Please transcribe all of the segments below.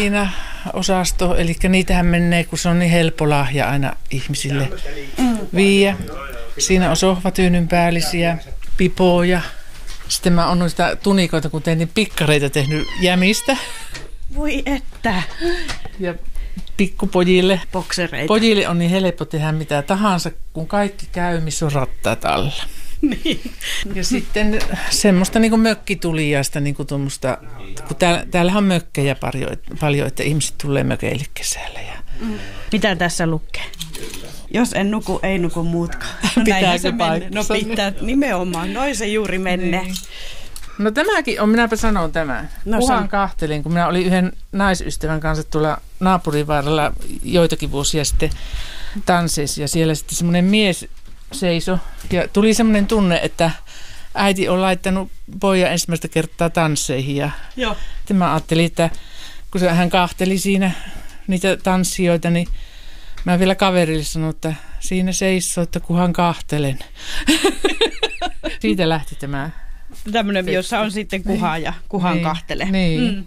marina-osasto, eli niitähän menee, kun se on niin helppo lahja aina ihmisille viiä. Siinä on sohvatyynyn päällisiä, pipoja. Sitten mä oon noista tunikoita, kun tein niin pikkareita tehnyt jämistä. Voi että. Ja pikkupojille. Boksereita. Pojille on niin helppo tehdä mitä tahansa, kun kaikki käy, missä on rattaat alla. Niin. Ja sitten semmoista niin kuin mökkituliaista, niin kuin tuommoista, kun täällähän on mökkejä paljon, että ihmiset tulee mökeille kesällä. Mitä tässä lukee? Jos en nuku, ei nuku muutkaan. Pitääkö paikkansa? No pitää nimenomaan, noin se juuri menee. Niin. No tämäkin on, minäpä sanon tämän. Kuhan kahtelin, kun minä olin yhden naisystävän kanssa tuolla naapurivaaralla joitakin vuosia sitten tansseissa. Ja siellä sitten semmoinen mies seiso ja tuli semmoinen tunne, että äiti on laittanut pojan ensimmäistä kertaa tansseihin. Ja mä ajattelin, että kun hän kahteli siinä niitä tanssijoita, niin mä vielä kaverille sanoin, että siinä seisoo, että kunhan kahtelen. Siitä lähti tämä. Tämmöinen, jossa on sitten kuha ja kuhan kahtele. Niin.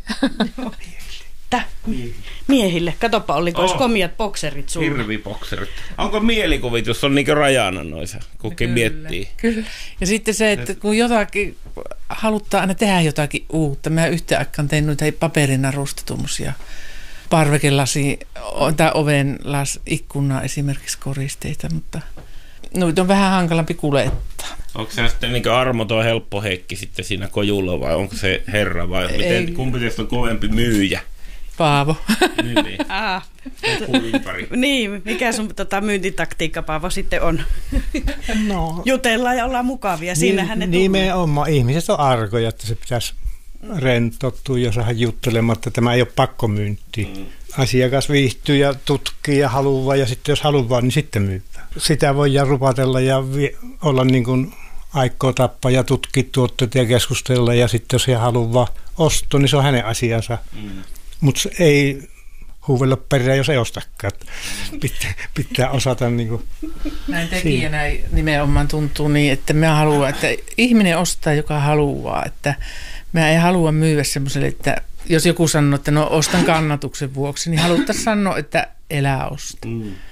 Miehille. Katoppa, oliko olisi komiat bokserit sulla? Hirvibokserit. Onko mielikuvitus on niinku rajana noissa, kukin miettii? Kyllä. Ja sitten se, että kun jotakin haluttaa aina tehdä jotakin uutta. Mä yhtä aikaan tein noita paperinarusta tuommoisia parvekelasi tai ovenlas ikkunaa esimerkiksi koristeita, mutta noita on vähän hankalampi kuljettaa. Onko se sitten niin armoton helppo Heikki sitten siinä kojulla vai onko se herra vai miten, kumpi teistä on kovempi myyjä? Paavo. Niin, mikä sun myyntitaktiikka, Paavo, sitten on? No, jutellaan ja ollaan mukavia. Siinähän ne nimenomaan ihmiset on arkoja, että se pitäisi rentoutua ja saada juttelematta. Tämä ei ole pakkomyynti. Asiakas viihtyy ja tutkii ja haluaa ja sitten jos haluaa, niin sitten myypää. Sitä voidaan rupatella ja olla niin kuin aikoo tappaa ja tutkia tuotteita ja keskustella ja sitten jos he haluaa ostaa, niin se on hänen asiansa. Mutta ei huuvella perään, jos ei ostakaan. Pitää osata niin kuin näin tekijänä nimenomaan tuntuu niin, että mä haluan, että ihminen ostaa, joka haluaa, että mä en halua myydä semmoiselle, että jos joku sanoo, että no ostan kannatuksen vuoksi, niin haluttaisiin sanoa, että elää ostaa.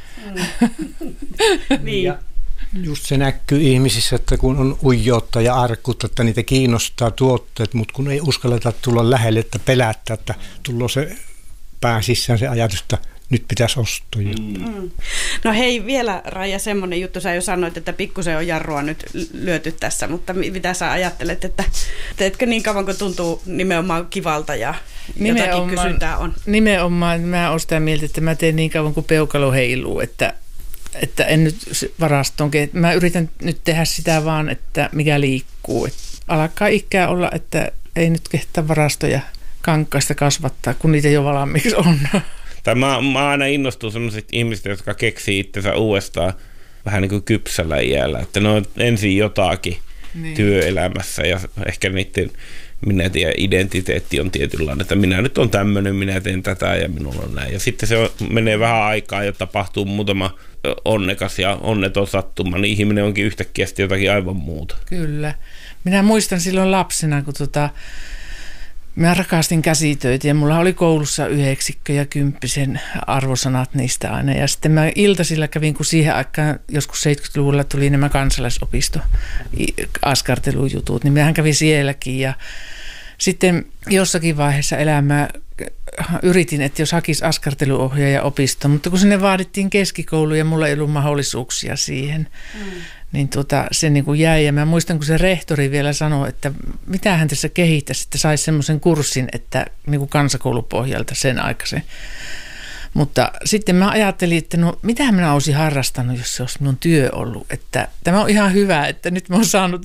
Niin. Ja just se näkyy ihmisissä, että kun on ujoutta ja arkuutta, että niitä kiinnostaa tuotteet, mutta kun ei uskalleta tulla lähelle, että pelättää, että tullut se pää sisään se ajatus, että nyt pitäisi ostaa. No hei, vielä Raija, semmoinen juttu, sä jo sanoit, että pikkusen on jarrua nyt lyöty tässä, mutta mitä sä ajattelet, että teetkö niin kauan, kun tuntuu nimenomaan kivalta ja jotakin kysyntää on? Nimenomaan, mä oon sitä mieltä, että mä teen niin kauan, kun peukalo heiluu, että en nyt varastoon, mä yritän nyt tehdä sitä vaan, että mikä liikkuu. Että alkaa ikää olla, että ei nyt kehtaa varastoja kankaista kasvattaa, kun niitä jo valmiiksi on. Mä aina innostun sellaiset ihmiset, jotka keksii itsensä uudestaan vähän niin kuin kypsällä iällä, että ne on ensin jotakin työelämässä ja ehkä niiden identiteetti on tietynlainen, että minä nyt on tämmöinen, minä teen tätä ja minulla on näin. Ja sitten se menee vähän aikaa ja tapahtuu muutama onnekas ja onneton sattuma, niin ihminen onkin yhtäkkiä sitten jotakin aivan muuta. Kyllä. Minä muistan silloin lapsena, kun mä rakastin käsitöitä ja mulla oli koulussa 9 ja 10 arvosanat niistä aina. Ja sitten mä iltasilla kävin, kun siihen aikaan joskus 70-luvulla tuli nämä kansalaisopisto askartelujutut, niin mähän kävin sielläkin. Ja sitten jossakin vaiheessa elämää yritin, että jos hakisi askarteluohjaaja opisto, mutta kun sinne vaadittiin keskikoulu ja mulla ei ollut mahdollisuuksia siihen, niin se niin kuin jäi. Ja mä muistan, kun se rehtori vielä sanoi, että mitä hän tässä kehittäisi, että saisi semmoisen kurssin, että niin kuin kansakoulupohjalta sen aikaisen. Mutta sitten mä ajattelin, että no mitähän minä olisin harrastanut, jos se olisi minun työ ollut. Että tämä on ihan hyvä, että nyt mä oon saanut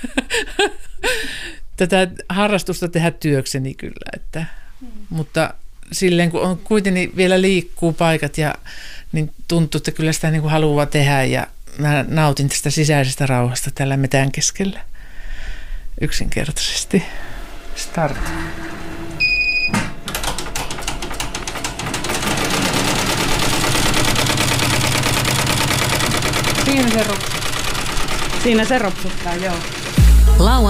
tätä harrastusta tehdä työkseni kyllä. Että, mutta silleen, kun on kuitenkin vielä liikkuu paikat, niin tuntuu, että kyllä sitä niin kuin haluaa tehdä ja mä nautin tästä sisäisestä rauhasta tällä metän keskellä yksinkertaisesti. Start. Siinä se ropsuttaa, joo.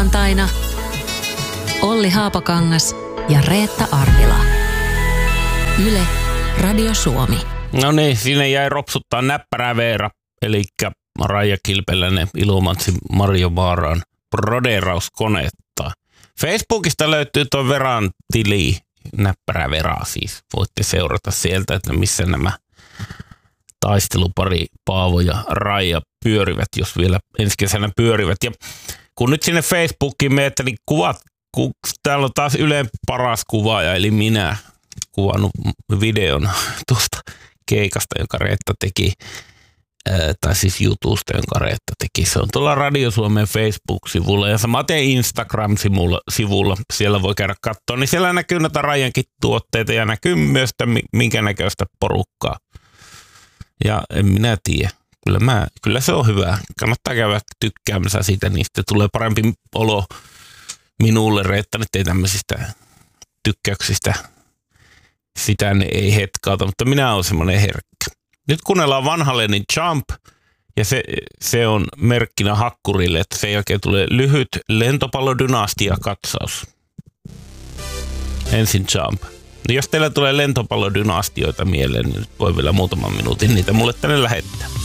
Lauantaina Olli Haapakangas ja Reetta Arvila. Yle, Radio Suomi. No niin, sinne jäi ropsuttaa näppärä Veera, eli Raija Kilpeläinen Ilomantsin Marjo Vaaraan brodeerauskonetta. Facebookista löytyy tuo Veran tili, näppärä Vera siis. Voitte seurata sieltä, että missä nämä taistelupari Paavo ja Raija pyörivät, jos vielä ensi kesänä pyörivät. Ja kun nyt sinne Facebookiin menette, niin kuvat, kun täällä on taas Ylen paras kuvaaja, eli minä kuvannut videon tuosta keikasta, joka Reetta teki, tai siis jutusta, jonka Reetta teki. Se on tuolla Radio Suomen Facebook-sivulla ja samaten Instagram-sivulla. Siellä voi käydä katsoa, niin siellä näkyy näitä Raijankin tuotteita ja näkyy myös minkä näköistä porukkaa. Ja en minä tiedä. Kyllä se on hyvä. Kannattaa käydä tykkäämässä siitä, niin sitten tulee parempi olo minulle. Reetta nyt ei tämmöisistä tykkäyksistä. Sitä ne ei hetkauta, mutta minä olen semmoinen herkkä. Nyt kuunnellaan vanhalle Jump, ja se on merkkinä hakkurille, että sen jälkeen tulee lyhyt lentopallodynastia-katsaus. Ensin Jump. No jos teillä tulee lentopallodynastioita mieleen, niin voi vielä muutaman minuutin niitä mulle tänne lähettää.